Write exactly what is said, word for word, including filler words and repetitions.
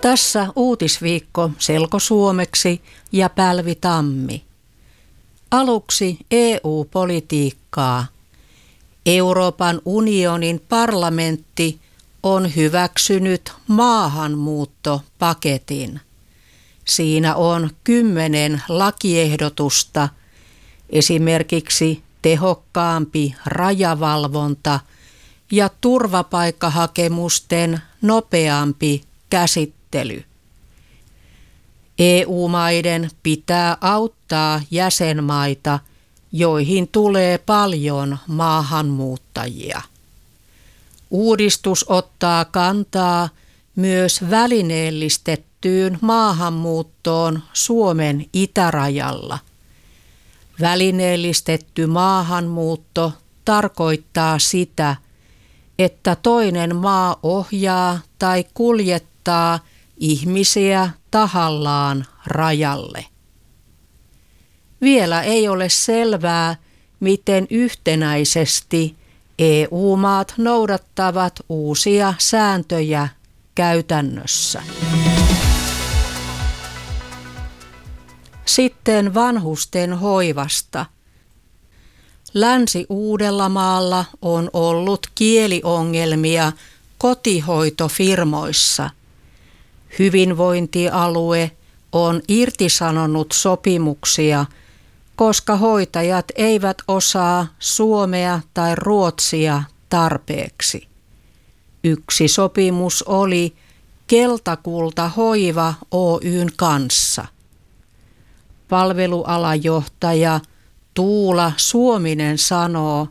Tässä uutisviikko selkosuomeksi ja Pälvi Tammi. Aluksi E U-politiikkaa. Euroopan unionin parlamentti on hyväksynyt maahanmuuttopaketin. Siinä on kymmenen lakiehdotusta, esimerkiksi tehokkaampi rajavalvonta ja turvapaikkahakemusten nopeampi käsittely. E U-maiden pitää auttaa jäsenmaita, joihin tulee paljon maahanmuuttajia. Uudistus ottaa kantaa myös välineellistettyyn maahanmuuttoon Suomen itärajalla. Välineellistetty maahanmuutto tarkoittaa sitä, että toinen maa ohjaa tai kuljettaa ihmisiä tahallaan rajalle. Vielä ei ole selvää, miten yhtenäisesti E U-maat noudattavat uusia sääntöjä käytännössä. Sitten vanhusten hoivasta. Länsi-Uudellamaalla on ollut kieliongelmia kotihoitofirmoissa. Hyvinvointialue on irtisanonut sopimuksia, koska hoitajat eivät osaa suomea tai ruotsia tarpeeksi. Yksi sopimus oli Keltakulta Hoiva Oy:n kanssa. Palvelualajohtaja Tuula Suominen sanoo,